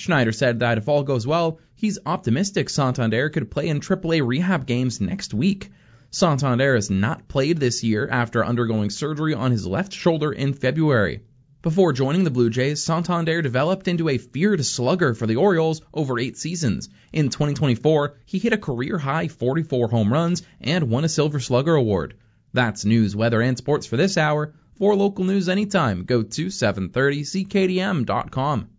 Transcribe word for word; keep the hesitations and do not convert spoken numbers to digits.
Schneider said that if all goes well, he's optimistic Santander could play in triple A rehab games next week. Santander has not played this year after undergoing surgery on his left shoulder in February. Before joining the Blue Jays, Santander developed into a feared slugger for the Orioles over eight seasons. In twenty twenty-four, he hit a career-high forty-four home runs and won a Silver Slugger award. That's news, weather, and sports for this hour. For local news anytime, go to seven thirty C K D M dot com.